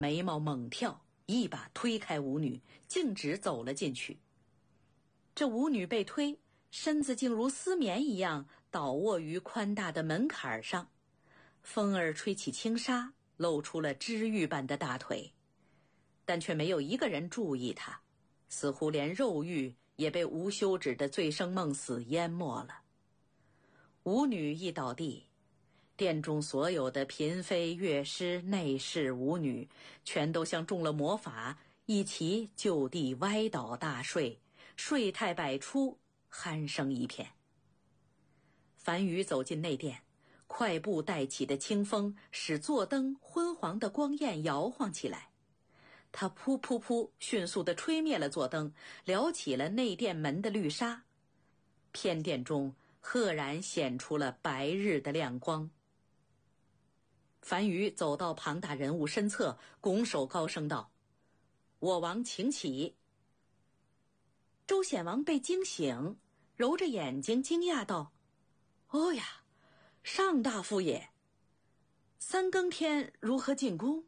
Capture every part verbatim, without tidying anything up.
眉毛猛跳，一把推开舞女，径直走了进去。这舞女被推，身子竟如丝绵一样倒卧于宽大的门槛上，风儿吹起轻纱，露出了脂玉般的大腿，但却没有一个人注意她，似乎连肉欲也被无休止的醉生梦死淹没了。舞女一倒地，殿中所有的嫔妃、乐师、内侍、舞女全都像中了魔法，一齐就地歪倒大睡，睡态百出，鼾声一片。樊宇走进内殿，快步带起的清风使座灯昏黄的光焰摇晃起来。他噗噗噗迅速地吹灭了座灯，撩起了内殿门的绿纱，偏殿中赫然显出了白日的亮光。樊宇走到庞大人物身侧，拱手高声道：“我王请起。”周显王被惊醒，揉着眼睛惊讶道：“哦呀，上大夫也！三更天如何进宫？”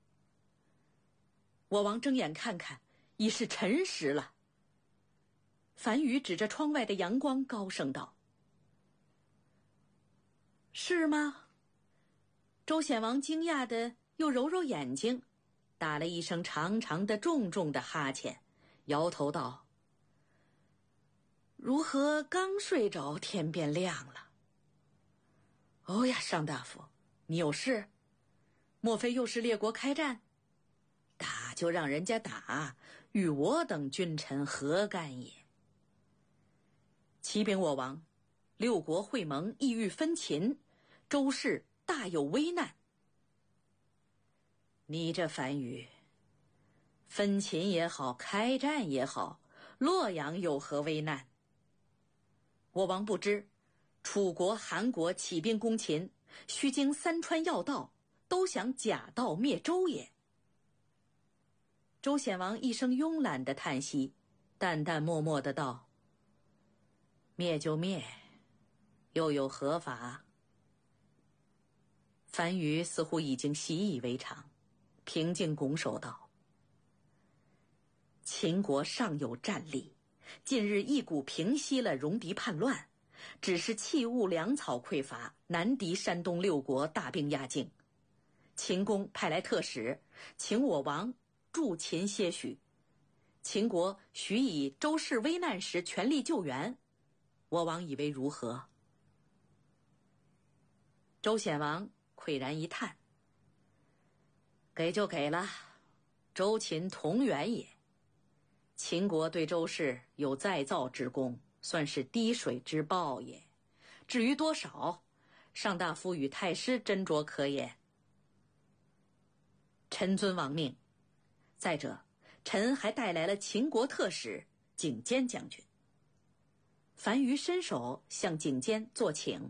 我王睁眼看看，已是辰时了。樊宇指着窗外的阳光高声道：“是吗？”周显王惊讶的又揉揉眼睛，打了一声长长的重重的哈欠，摇头道：“如何刚睡着，天便亮了？”“哦呀，上大夫，你有事？莫非又是列国开战？打就让人家打，与我等君臣何干也？”“启禀我王，六国会盟意欲分秦，周氏大有危难。”“你这樊宇，分秦也好，开战也好，洛阳有何危难？我王不知，楚国、韩国起兵攻秦，须经三川要道，都想假道灭周也。”周显王一声慵懒的叹息，淡淡默默的道：“灭就灭，又有何法？”樊宇似乎已经习以为常，平静拱手道：“秦国尚有战力，近日一鼓平息了戎狄叛乱，只是器物粮草匮乏，难敌山东六国大兵压境。秦公派来特使，请我王助秦些许。秦国许以周氏危难时全力救援，我王以为如何？”周显王喟然一叹：“给就给了，周秦同源也。秦国对周氏有再造之功，算是滴水之报也。至于多少，上大夫与太师斟酌可也。”“臣遵王命。再者，臣还带来了秦国特使景监将军。”樊瑜伸手向景监做请。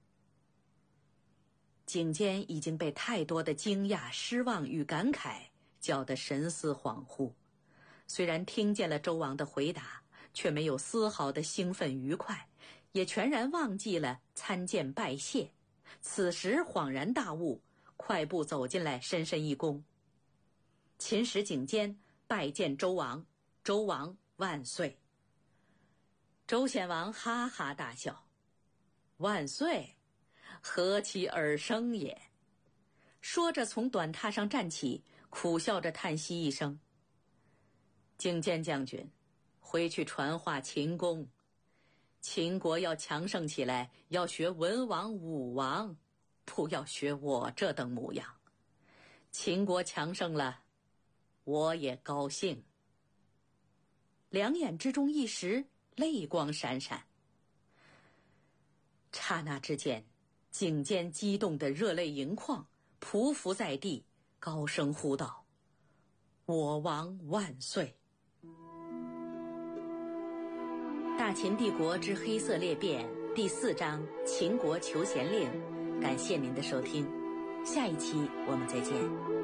景监已经被太多的惊讶、失望与感慨搅得神思恍惚，虽然听见了周王的回答，却没有丝毫的兴奋愉快，也全然忘记了参见拜谢。此时恍然大悟，快步走进来，深深一躬：“秦使景监拜见周王，周王万岁。”周显王哈哈大笑：“万岁，何其耳生也！”说着从短榻上站起，苦笑着叹息一声：“景监将军，回去传话秦公，秦国要强盛起来，要学文王武王，不要学我这等模样。秦国强盛了，我也高兴。”两眼之中一时泪光闪闪。刹那之间，景监激动得热泪盈眶，匍匐在地，高声呼道：“我王万岁！”大秦帝国之黑色裂变第四章秦国求贤令，感谢您的收听，下一期我们再见。